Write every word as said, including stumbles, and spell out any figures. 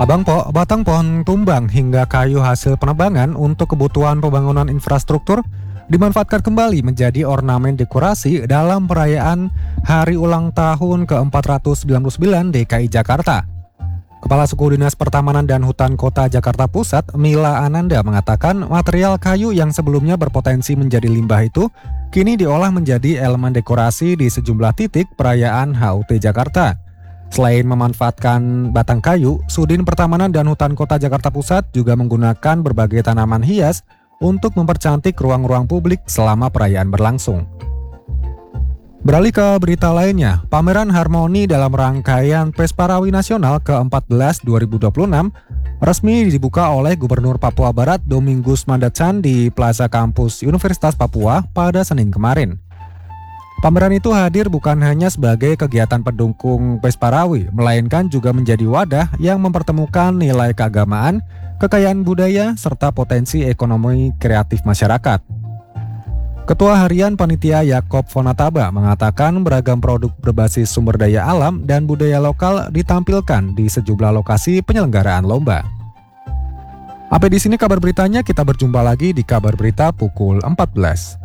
Abang Po, batang pohon tumbang hingga kayu hasil penebangan untuk kebutuhan pembangunan infrastruktur dimanfaatkan kembali menjadi ornamen dekorasi dalam perayaan Hari Ulang Tahun ke empat ratus sembilan puluh sembilan D K I Jakarta. Kepala Suku Dinas Pertamanan dan Hutan Kota Jakarta Pusat, Mila Ananda, mengatakan material kayu yang sebelumnya berpotensi menjadi limbah itu kini diolah menjadi elemen dekorasi di sejumlah titik perayaan H U T Jakarta. Selain memanfaatkan batang kayu, Sudin Pertamanan dan Hutan Kota Jakarta Pusat juga menggunakan berbagai tanaman hias untuk mempercantik ruang-ruang publik selama perayaan berlangsung. Beralih ke berita lainnya, pameran harmoni dalam rangkaian Pesparawi Nasional ke empat belas dua ribu dua puluh enam resmi dibuka oleh Gubernur Papua Barat Domingus Mandatsan di Plaza Kampus Universitas Papua pada Senin kemarin. Pameran itu hadir bukan hanya sebagai kegiatan pendukung Pesparawi, melainkan juga menjadi wadah yang mempertemukan nilai keagamaan, kekayaan budaya, serta potensi ekonomi kreatif masyarakat. Ketua Harian Panitia Yakob Fonataba mengatakan beragam produk berbasis sumber daya alam dan budaya lokal ditampilkan di sejumlah lokasi penyelenggaraan lomba. Sampai di sini kabar beritanya, kita berjumpa lagi di kabar berita pukul empat belas.